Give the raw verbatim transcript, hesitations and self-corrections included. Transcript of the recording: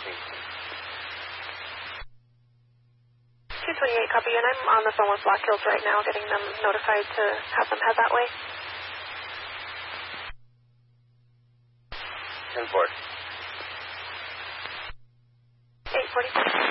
two twenty-eight, copy, and I'm on the phone with Black Hills right now, getting them notified to have them head that way. ten four. eight forty-six.